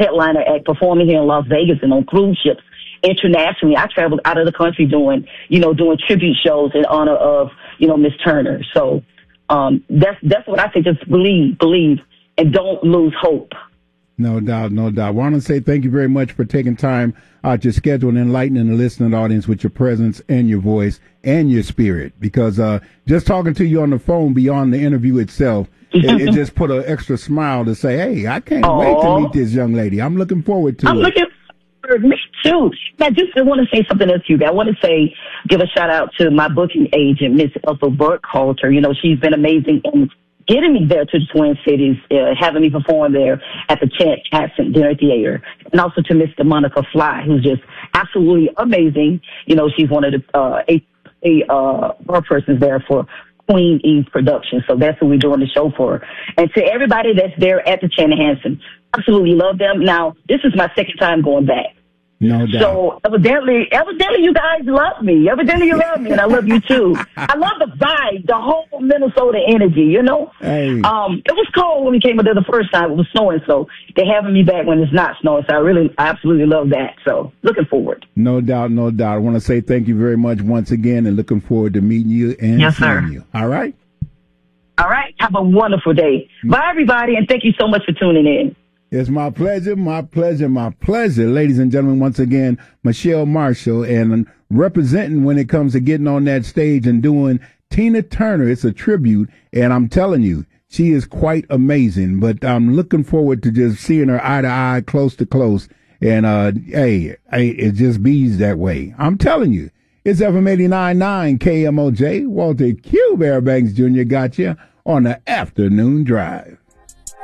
headliner act performing here in Las Vegas and on cruise ships internationally. I traveled out of the country doing tribute shows in honor of, Miss Turner. So, that's what I think. Just believe, and don't lose hope. No doubt, no doubt. I want to say thank you very much for taking time out your schedule and enlightening the listening audience with your presence and your voice and your spirit. Because just talking to you on the phone beyond the interview itself, it just put an extra smile to say, hey, I can't wait to meet this young lady. I'm looking forward to it. Looking forward, me too. I want to say something else to you. I want to give a shout out to my booking agent, Miss Ethel Burkhalter. She's been amazing in getting me there to the Twin Cities, having me perform there at the Chanhassen Dinner Theater, and also to Mr. Monica Fly, who's just absolutely amazing. She's one of the her persons there for Queen Eve Productions, so that's who we're doing the show for. And to everybody that's there at the Chanhassen, absolutely love them. Now, this is my second time going back. No doubt. So evidently you guys love me. Evidently you love me, and I love you too. I love the vibe, the whole Minnesota energy, Hey. It was cold when we came there the first time. It was snowing, so they're having me back when it's not snowing. So I absolutely love that. So looking forward. No doubt, no doubt. I want to say thank you very much once again, and looking forward to meeting you and seeing you. All right? All right. Have a wonderful day. Bye, everybody, and thank you so much for tuning in. It's my pleasure, my pleasure, my pleasure. Ladies and gentlemen, once again, Michelle Marshall, and representing when it comes to getting on that stage and doing Tina Turner. It's a tribute, and I'm telling you, she is quite amazing. But I'm looking forward to just seeing her eye to eye, close to close. And, it just bees that way. I'm telling you. It's FM 89.9 KMOJ. Walter Q. Fairbanks Jr. got you on the afternoon drive.